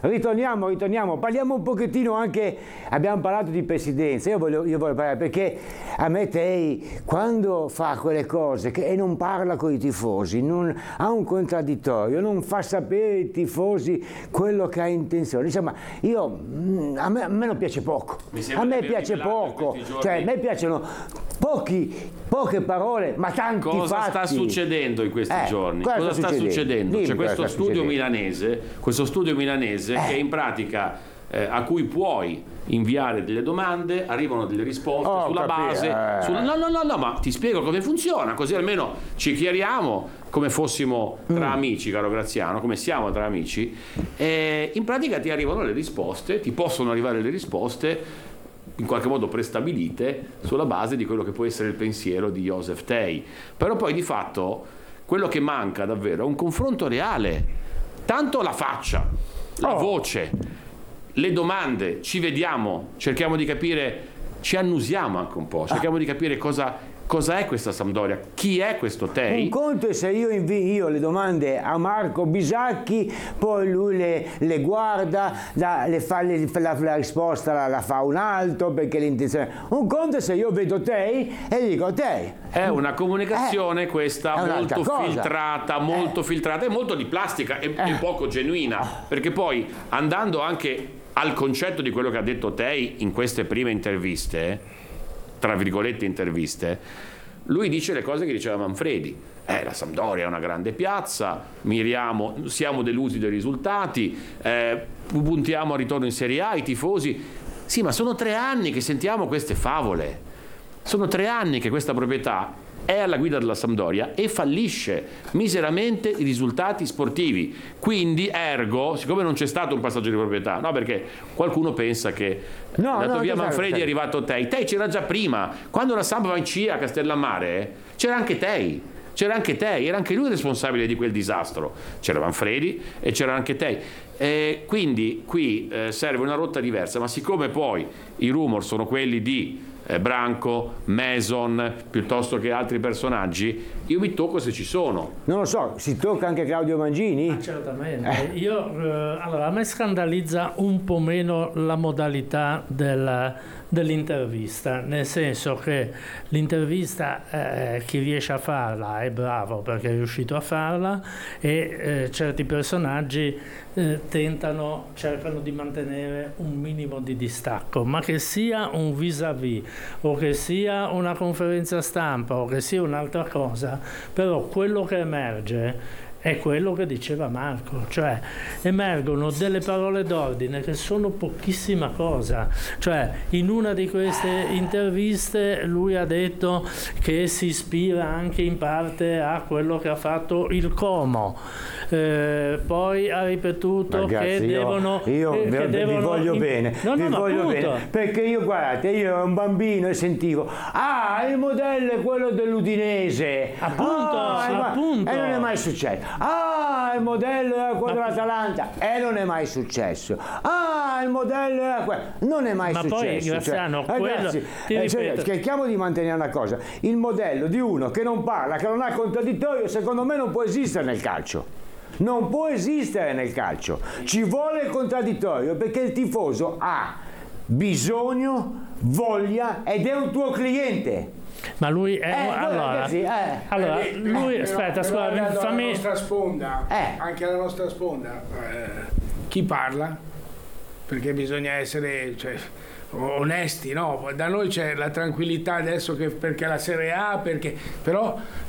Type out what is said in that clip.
ritorniamo, parliamo un pochettino anche, abbiamo parlato di presidenza, io voglio parlare perché a me Tei, quando fa quelle cose e non parla con i tifosi, non ha un contraddittorio, non fa sapere ai tifosi quello che ha intenzione, insomma, a me non piace poco, a me piace poco, cioè a me piaciono poche parole, ma tanti fatti. Cosa sta succedendo in questi giorni? Cosa sta succedendo? C'è questo studio milanese, che in pratica a cui puoi inviare delle domande, arrivano delle risposte sulla base. No, ma ti spiego come funziona, così almeno ci chiariamo come fossimo tra amici, caro Graziano, come siamo tra amici. In pratica ti arrivano le risposte, ti possono arrivare le risposte in qualche modo prestabilite sulla base di quello che può essere il pensiero di Joseph Tei. Però poi di fatto quello che manca davvero è un confronto reale, tanto la faccia, la voce, le domande, ci vediamo, cerchiamo di capire, ci annusiamo anche un po', cerchiamo di capire cosa è questa Sampdoria, chi è questo Tei. Un conto è se io invio le domande a Marco Bisacchi, poi lui le guarda, la risposta la fa un altro perché l'intenzione. Un conto è se io vedo Tei e dico Tei. È una comunicazione questa molto filtrata e molto di plastica e poco genuina, perché poi andando anche al concetto di quello che ha detto Tei in queste prime interviste, tra virgolette interviste, lui dice le cose che diceva Manfredi. La Sampdoria è una grande piazza, siamo delusi dai risultati, puntiamo al ritorno in Serie A, i tifosi. Sì, ma sono 3 anni che sentiamo queste favole, sono 3 anni che questa proprietà è alla guida della Sampdoria e fallisce miseramente i risultati sportivi. Quindi, ergo, siccome non c'è stato un passaggio di proprietà, no, perché qualcuno pensa che dato via Manfredi è arrivato Tei c'era già prima, quando la Samp va in C a Castellammare c'era anche Tei, era anche lui responsabile di quel disastro, c'era Manfredi e c'era anche Tei. Quindi qui serve una rotta diversa, ma siccome poi i rumor sono quelli di Branco, Mason, piuttosto che altri personaggi, io mi tocco se ci sono. Non lo so, si tocca anche Claudio Mangini? Certamente. Allora, a me scandalizza un po' meno la modalità dell'intervista, nel senso che l'intervista chi riesce a farla è bravo perché è riuscito a farla e certi personaggi cercano di mantenere un minimo di distacco, ma che sia un vis-à-vis o che sia una conferenza stampa o che sia un'altra cosa, però quello che emerge è quello che diceva Marco, cioè emergono delle parole d'ordine che sono pochissima cosa, cioè in una di queste interviste lui ha detto che si ispira anche in parte a quello che ha fatto il Como, poi ha ripetuto che devono vi voglio bene, voglio bene, perché io ero un bambino e sentivo il modello è quello dell'Udinese, appunto e non è mai successo. Il modello era quello dell'Atalanta e non è mai successo. Il modello era quello, non è mai successo. Poi Graziano, ragazzi, cerchiamo di mantenere una cosa, il modello di uno che non parla, che non ha contraddittorio, secondo me non può esistere nel calcio. Non può esistere nel calcio, ci vuole il contraddittorio perché il tifoso ha bisogno, voglia ed è un tuo cliente. Ma lui è lui aspetta, fammi nostra sponda, anche alla nostra sponda, chi parla? Perché bisogna essere onesti, no? Da noi c'è la tranquillità adesso perché la Serie A, però